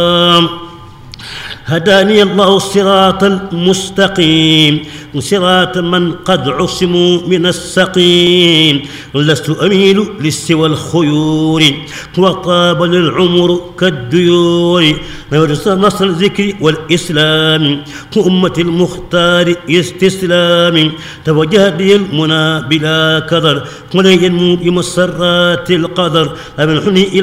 هداني الله الصراط المستقيم صراط من قد عصموا من السقيم لست أميل للسوى الخيور وطاب للعمر كالديور نصر الذكر والإسلام كأمة المختار استسلام توجه لي المنى بلا كدر ولن ينمو بمسرات القدر أمنحني